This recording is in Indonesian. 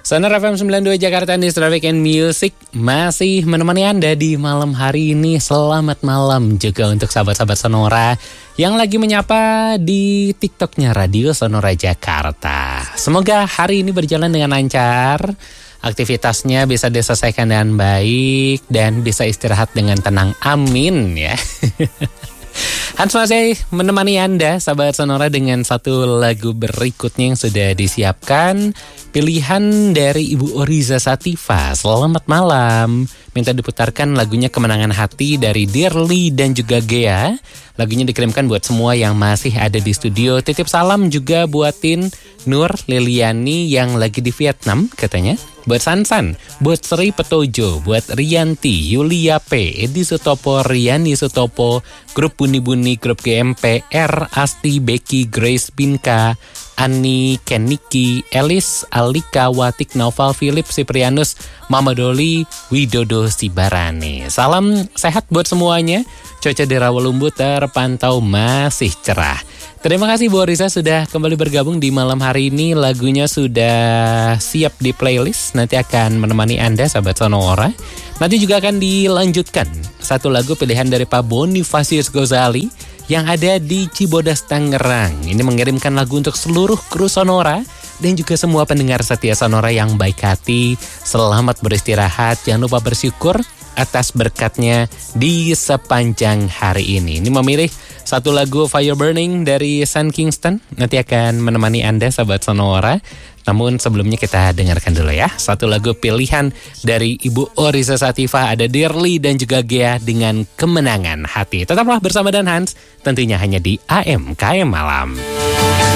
Sonora FM 92 Jakarta di Traffic and Music masih menemani Anda di malam hari ini. Selamat malam juga untuk sahabat-sahabat Sonora yang lagi menyapa di TikToknya Radio Sonora Jakarta. Semoga hari ini berjalan dengan lancar, aktivitasnya bisa diselesaikan dengan baik dan bisa istirahat dengan tenang. Amin ya. Hans masih menemani Anda, sahabat Sonora, dengan satu lagu berikutnya yang sudah disiapkan. Pilihan dari Ibu Oriza Sativa. Selamat malam. Minta diputarkan lagunya Kemenangan Hati dari Dearly dan juga Gea. Lagunya dikirimkan buat semua yang masih ada di studio. Titip salam juga buatin Nur Liliani yang lagi di Vietnam katanya. Buat Sansan, buat Sri Petojo, buat Rianti, Yulia P, Edi Sutopo, Riani Sutopo, Grup Buni-Buni, Grup GMP, R, Asti, Becky, Grace, Pinka, Ani, Keniki, Elis, Alika, Watik, Noval, Philip, Siprianus, Mama Doli, Widodo, Sibarani. Salam sehat buat semuanya. Cuaca di Rawalumbu terpantau masih cerah. Terima kasih Bu Oriza sudah kembali bergabung di malam hari ini. Lagunya sudah siap di playlist. Nanti akan menemani Anda, sahabat Sonora. Nanti juga akan dilanjutkan satu lagu pilihan dari Pak Bonifasius Gozali yang ada di Cibodas, Tangerang. Ini mengirimkan lagu untuk seluruh kru Sonora dan juga semua pendengar setia Sonora yang baik hati. Selamat beristirahat. Jangan lupa bersyukur atas berkatnya di sepanjang hari ini. Ini memilih satu lagu Fire Burning dari Sun Kingston. Nanti akan menemani Anda, sahabat Sonora. Namun sebelumnya kita dengarkan dulu ya satu lagu pilihan dari Ibu Oriza Sativa. Ada Dearly dan juga Gea dengan Kemenangan Hati. Tetaplah bersama Dan Hans, tentunya hanya di AM KM Malam.